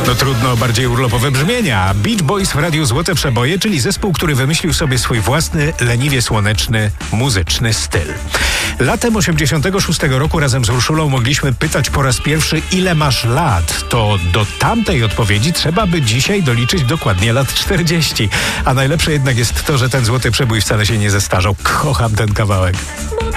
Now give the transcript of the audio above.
No trudno o bardziej urlopowe brzmienia. Beach Boys w Radiu Złote Przeboje, czyli zespół, który wymyślił sobie swój własny, leniwie słoneczny, muzyczny styl. Latem 86 roku razem z Urszulą mogliśmy pytać po raz pierwszy, ile masz lat. To do tamtej odpowiedzi trzeba by dzisiaj doliczyć dokładnie lat 40. A najlepsze jednak jest to, że ten złoty przebój wcale się nie zestarzał. Kocham ten kawałek.